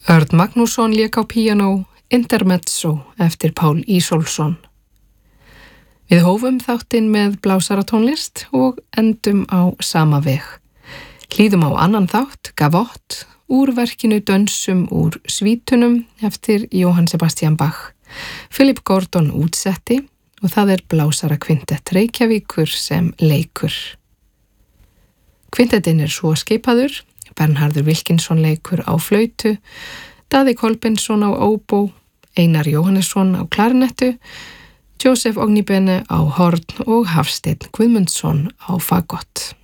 Örn Magnússon lék á píanó Intermezzo eftir Pál Ísólfsson. Við hófum þáttinn með blásaratónlist og endum á sama veg. Hlýðum á annan þátt, Gavotte, úr verkinu Dönsum úr svítunum eftir Jóhann Sebastian Bach. Philip Gordon útsetti og það blásarakvintett Reykjavíkur sem leikur. Kvintettinn svo skipaður, Bernharður Wilkinson leikur á flautu, Daði Kolbeinsson á óbó, Einar Jóhannesson á klarinettu, Joseph Ognibene á horn og Hafsteinn Guðmundsson á fagott.